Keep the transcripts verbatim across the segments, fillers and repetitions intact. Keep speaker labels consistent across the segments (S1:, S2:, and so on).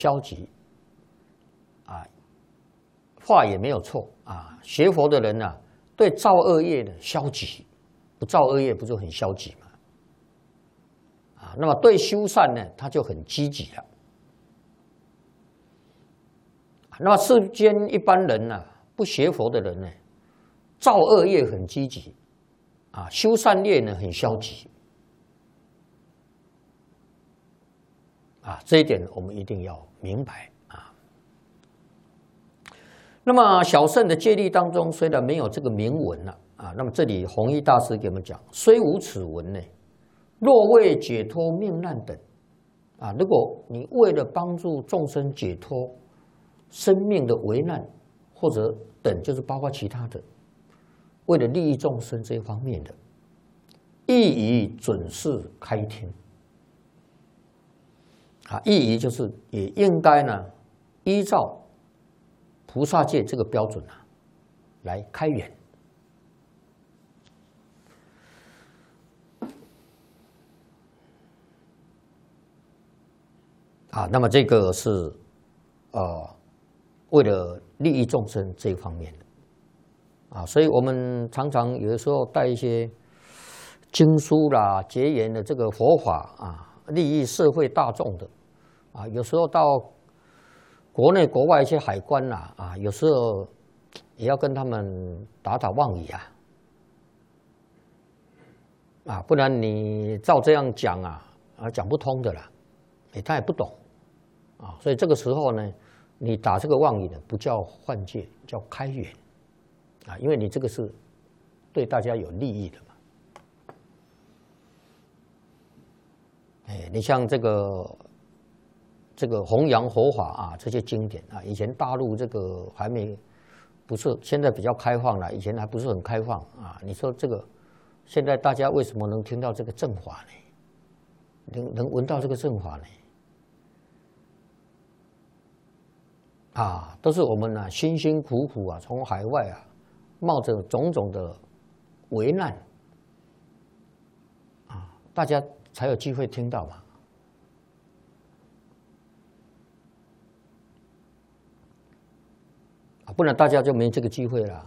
S1: 消极啊，话也没有错啊。学佛的人呢、啊，对造恶业的消极，不造恶业不就很消极吗？啊，那么对修善呢，他就很积极了。那么世间一般人呢、啊，不学佛的人呢，造恶业很积极，啊，修善业呢很消极。啊，这一点我们一定要明白啊。那么小乘的戒律当中，虽然没有这个明文了啊，那么这里弘一大师给我们讲，虽无此文呢，若为解脱命难等啊，如果你为了帮助众生解脱生命的危难，或者等就是包括其他的，为了利益众生这一方面的，亦以准示开天。啊，意义就是也应该呢，依照菩萨戒这个标准啊，来开源。啊，那么这个是呃，为了利益众生这一方面的啊，所以我们常常有的时候带一些经书啦、结缘的这个佛法啊，利益社会大众的。啊，有时候到国内国外一些海关呐，啊，有时候也要跟他们打打妄语啊，啊，不然你照这样讲啊，啊，讲不通的啦，哎，他也不懂，啊，所以这个时候呢，你打这个妄语呢，不叫换戒，叫开源，啊，因为你这个是对大家有利益的嘛，哎，你像这个。这个弘扬佛法啊，这些经典啊，以前大陆这个还没不是，现在比较开放了，以前还不是很开放啊。你说这个现在大家为什么能听到这个正法呢？能能闻到这个正法呢？啊，都是我们啊辛辛苦苦啊从海外啊冒着种种的危难啊，大家才有机会听到嘛。不然大家就没这个机会了。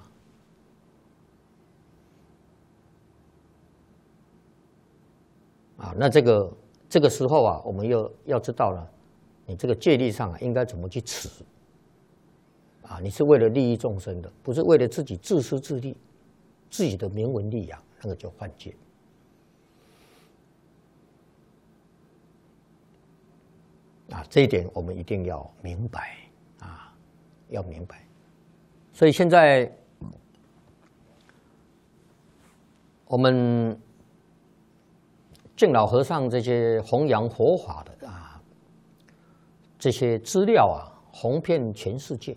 S1: 啊，那这个这个时候啊，我们又要知道了，你这个戒律上啊，应该怎么去持？啊，你是为了利益众生的，不是为了自己自私自利、自己的名闻利养，那个叫犯戒。啊，这一点我们一定要明白啊，要明白。所以现在我们净老和尚这些弘扬佛法的啊，这些资料啊，红遍全世界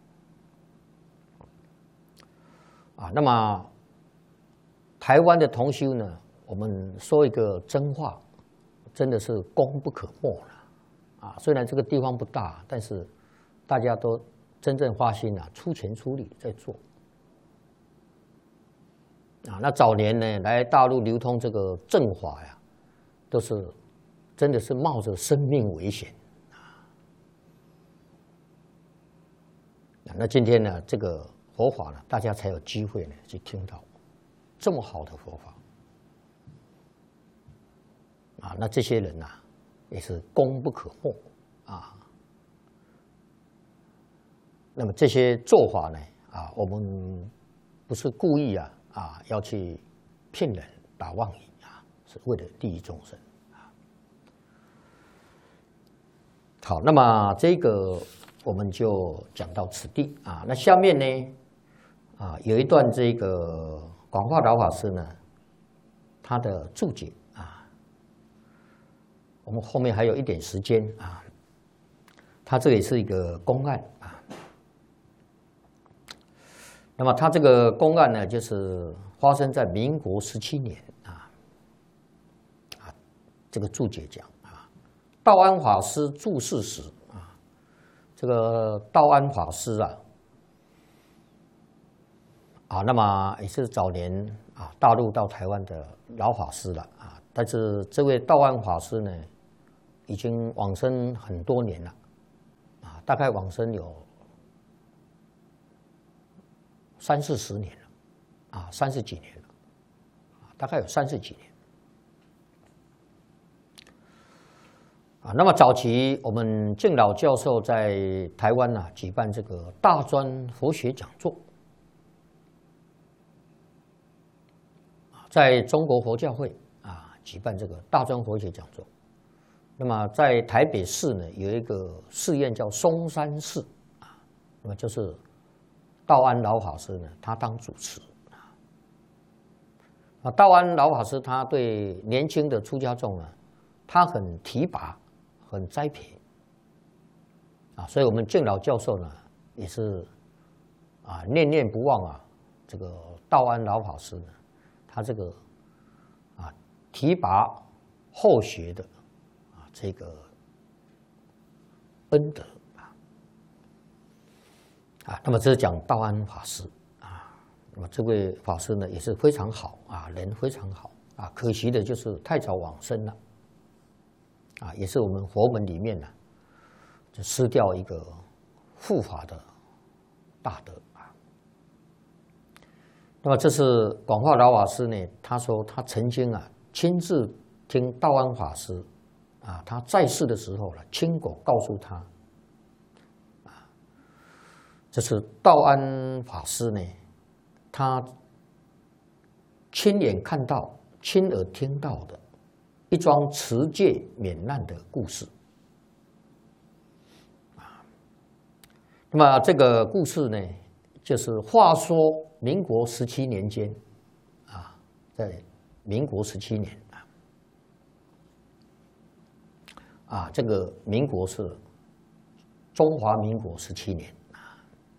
S1: 啊。那么台湾的同修呢，我们说一个真话，真的是功不可没了啊。虽然这个地方不大，但是大家都真正花心啊，出钱出力在做啊。那早年呢，来大陆流通这个正法呀，都是真的是冒着生命危险啊。那今天呢，这个佛法呢，大家才有机会呢去听到这么好的佛法啊。那这些人呐、啊，也是功不可没啊。那么这些做法呢，啊，我们不是故意啊啊要去骗人、打妄语啊，是为了利益众生啊。好，那么这个我们就讲到此地啊。那下面呢，啊，有一段这个广化老法师呢，他的注解啊，我们后面还有一点时间啊，他这也是一个公案啊。那么他这个公案呢，就是发生在民国十七年啊，啊，这个注解讲啊，道安法师住世时啊，这个道安法师啊，啊，那么也是早年啊大陆到台湾的老法师了啊，但是这位道安法师呢，已经往生很多年了大概往生有三四十年了，啊，三十几年了，大概有三十几年。啊，那么早期我们敬老教授在台湾呢、啊、举办这个大专佛学讲座，在中国佛教会啊举办这个大专佛学讲座。那么在台北市呢有一个寺院叫松山寺啊，那么就是道安老法师呢他当主持啊。道安老法师他对年轻的出家众呢，他很提拔。很栽培啊，所以我们敬老教授呢也是啊念念不忘啊，这个道安老法师呢，他这个啊提拔后学的啊这个恩德啊啊，那么这是讲道安法师啊，那么这位法师呢也是非常好啊，人非常好啊，可惜的就是太早往生了。啊，也是我们佛门里面呢、啊，就失掉一个护法的大德啊。那么这是广化老法师呢，他说他曾经啊亲自听道安法师啊，他在世的时候呢，亲口告诉他啊，这是道安法师呢，他亲眼看到、亲耳听到的。一桩持戒免难的故事啊，那么这个故事呢，就是话说民国十七年间啊，在民国十七年啊，啊，这个民国是中华民国十七年啊，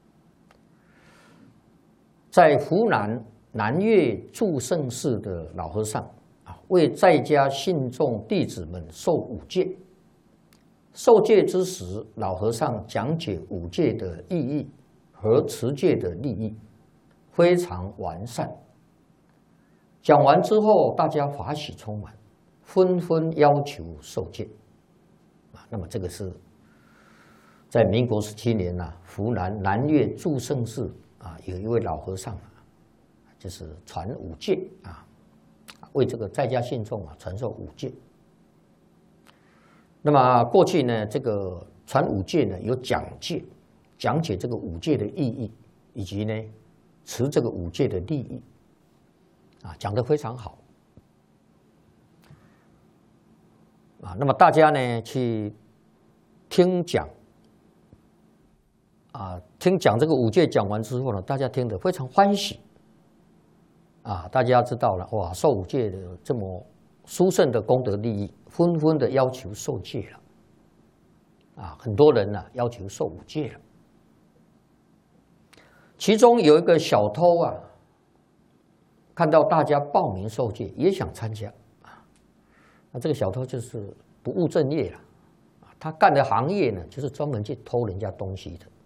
S1: 在湖南南岳祝圣寺的老和尚。为在家信众弟子们受五戒，受戒之时，老和尚讲解五戒的意义和持戒的利益，非常完善。讲完之后，大家法喜充满，纷纷要求受戒。啊，那么这个是在民国十七年呐、啊，湖南南岳祝圣寺啊，有一位老和尚啊，就是传五戒啊。为这个在家信众啊传授五戒。那么过去呢，这个传五戒呢有讲戒，讲解这个五戒的意义，以及呢持这个五戒的利益，啊，讲得非常好。啊，那么大家呢去听讲，啊，听讲这个五戒讲完之后呢，大家听得非常欢喜。啊，大家知道了哇，受五戒的这么殊胜的功德利益，纷纷的要求受戒了。啊，很多人呢、啊、要求受五戒了。其中有一个小偷啊，看到大家报名受戒，也想参加啊。那这个小偷就是不务正业了，他干的行业呢，就是专门去偷人家东西的。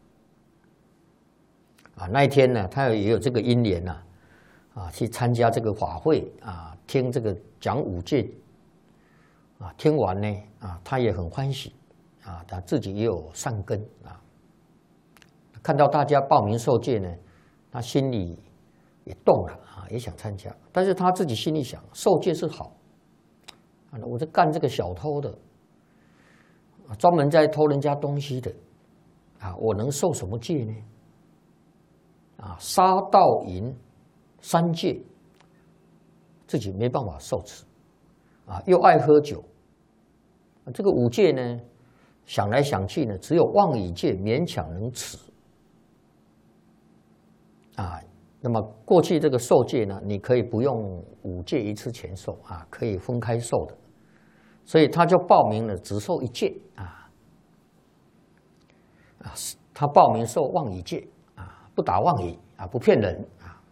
S1: 啊，那一天呢，他也有这个因缘呐。啊，去参加这个法会啊，听这个讲五戒啊，听完呢啊，他也很欢喜啊，他自己也有善根啊。看到大家报名受戒呢，他心里也动了啊，也想参加。但是他自己心里想，受戒是好啊，我在干这个小偷的，专门在偷人家东西的啊，我能受什么戒呢？啊，杀盗淫。三戒，自己没办法受持，啊，又爱喝酒，这个五戒呢，想来想去呢，只有妄语戒勉强能持，啊，那么过去这个受戒呢，你可以不用五戒一次全受啊，可以分开受的，所以他就报名了只受一戒啊，啊，他报名受妄语戒啊，不打妄语啊，不骗人。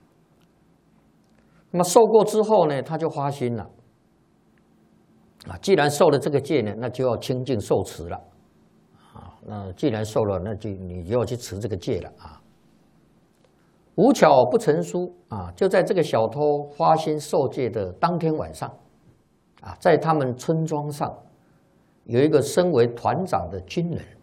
S1: 那么受过之后呢，他就发心了，啊，既然受了这个戒呢，那就要清净受持了，啊，那既然受了，那就你就要去持这个戒了啊。无巧不成书啊，就在这个小偷发心受戒的当天晚上，啊，在他们村庄上有一个身为团长的军人